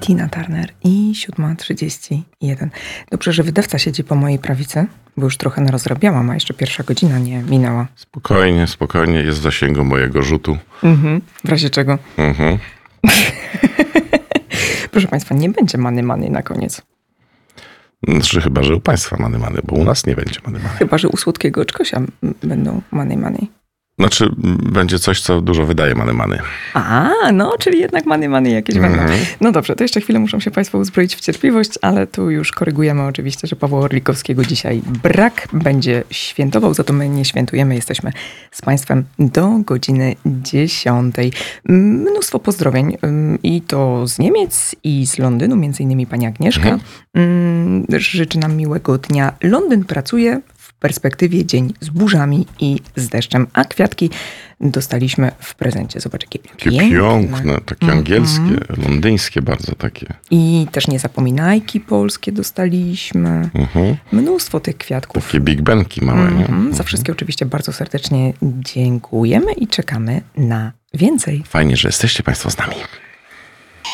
Tina Turner i 7:31. Dobrze, że wydawca siedzi po mojej prawicy, bo już trochę narozrabiałam, a jeszcze pierwsza godzina nie minęła. Spokojnie, jest w zasięgu mojego rzutu. W razie czego. Proszę Państwa, nie będzie many na koniec. Znaczy chyba, że u Państwa many, bo u nas nie będzie many. Chyba, że u słodkiego oczkosia będą many. Znaczy będzie coś, co dużo wydaje many. Czyli jednak many jakieś będą. No dobrze, to jeszcze chwilę muszą się Państwo uzbroić w cierpliwość, ale tu już korygujemy oczywiście, że Pawła Orlikowskiego dzisiaj brak. Będzie świętował, za to my nie świętujemy. Jesteśmy z Państwem do godziny 10. Mnóstwo pozdrowień i to z Niemiec i z Londynu, między innymi pani Agnieszka. Życzy nam miłego dnia. Londyn pracuje, w perspektywie dzień z burzami i z deszczem, a kwiatki dostaliśmy w prezencie. Zobacz, jakie piękne, takie angielskie, londyńskie bardzo takie. I też niezapominajki polskie dostaliśmy. Mnóstwo tych kwiatków. Takie Big Benki małe, nie? Za wszystkie oczywiście bardzo serdecznie dziękujemy i czekamy na więcej. Fajnie, że jesteście Państwo z nami.